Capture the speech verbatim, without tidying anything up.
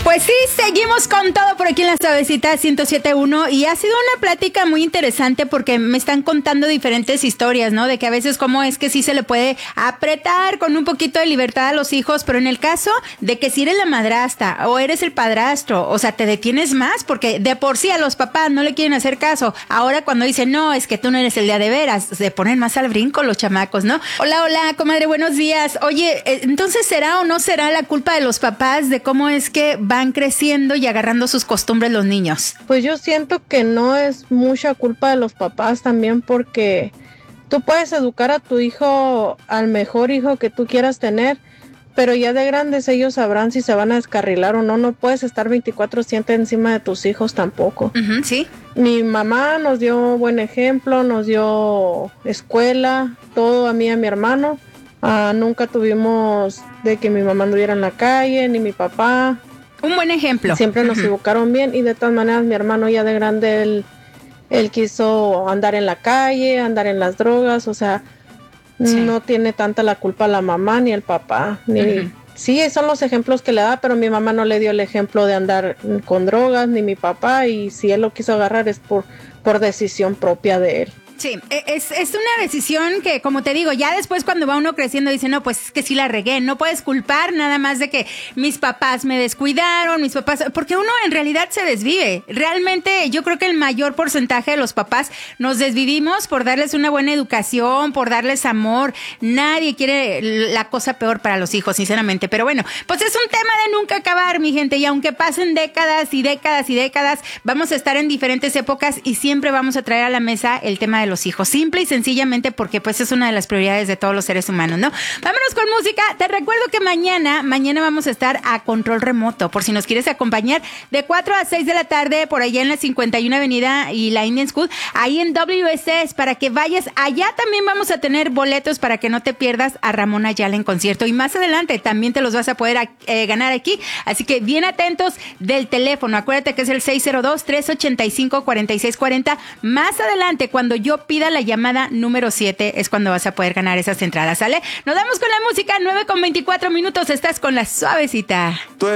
Pues sí, seguimos con todo por aquí en la Suavecita ciento siete punto uno y ha sido una plática muy interesante porque me están contando diferentes historias, ¿no? De que a veces cómo es que sí se le puede apretar con un poquito de libertad a los hijos, pero en el caso de que si eres la madrastra o eres el padrastro, o sea, te detienes más porque de por sí a los papás no le quieren hacer caso. Ahora cuando dicen, no, es que tú no eres el día de veras, se ponen más al brinco los chamacos, ¿no? Hola, hola, comadre, buenos días. Oye, entonces, ¿será o no será la culpa de los papás de cómo es que van creciendo y agarrando sus costumbres los niños? Pues yo siento que no es mucha culpa de los papás también, porque tú puedes educar a tu hijo al mejor hijo que tú quieras tener, pero ya de grandes ellos sabrán si se van a descarrilar o no. No puedes estar veinticuatro siete encima de tus hijos tampoco. Uh-huh, sí. Mi mamá nos dio buen ejemplo, nos dio escuela, todo a mí y a mi hermano. Uh, nunca tuvimos de que mi mamá anduviera en la calle, ni mi papá. Un buen ejemplo. Siempre nos uh-huh. educaron bien, y de todas maneras mi hermano ya de grande, él, él quiso andar en la calle, andar en las drogas, o sea, sí. No tiene tanta la culpa la mamá ni el papá. Ni, uh-huh. Sí, son los ejemplos que le da, pero mi mamá no le dio el ejemplo de andar con drogas, ni mi papá, y si él lo quiso agarrar es por, por decisión propia de él. Sí, es, es una decisión que, como te digo, ya después cuando va uno creciendo dice, no, pues es que sí la regué, no puedes culpar nada más de que mis papás me descuidaron, mis papás, porque uno en realidad se desvive. Realmente yo creo que el mayor porcentaje de los papás nos desvivimos por darles una buena educación, por darles amor. Nadie quiere la cosa peor para los hijos, sinceramente. Pero bueno, pues es un tema de nunca acabar, mi gente, y aunque pasen décadas y décadas y décadas, vamos a estar en diferentes épocas y siempre vamos a traer a la mesa el tema de los hijos, simple y sencillamente porque pues es una de las prioridades de todos los seres humanos, ¿no? Vámonos con música. Te recuerdo que mañana, mañana vamos a estar a control remoto, por si nos quieres acompañar, de cuatro a seis de la tarde, por allá en la cincuenta y una Avenida y la Indian School, ahí en W S S, para que vayas. Allá también vamos a tener boletos para que no te pierdas a Ramón Ayala en concierto, y más adelante también te los vas a poder eh, ganar aquí, así que bien atentos del teléfono. Acuérdate que es el seis cero dos, tres ocho cinco, cuatro seis cuatro cero. Más adelante, cuando yo pida la llamada número siete, es cuando vas a poder ganar esas entradas, ¿sale? Nos vamos con la música, nueve con veinticuatro minutos, estás con la Suavecita.